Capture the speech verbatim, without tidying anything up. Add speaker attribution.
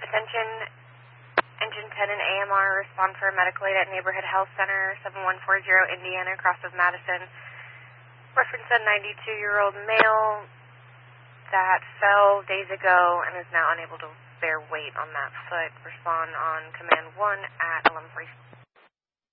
Speaker 1: Attention, Engine ten and A M R, respond for medical aid at Neighborhood Health Center, seven one four zero Indiana, across of Madison. Reference a ninety-two-year-old male that fell days ago and is now unable to bear weight on that foot. Respond on command one at eleven forty.